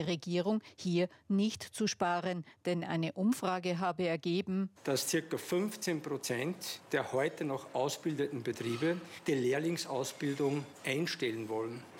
Regierung hier nicht zu sparen, denn eine Umfrage habe ergeben, dass ca. 15% der heute noch ausbildenden Betriebe die Lehrlingsausbildung einstellen wollen.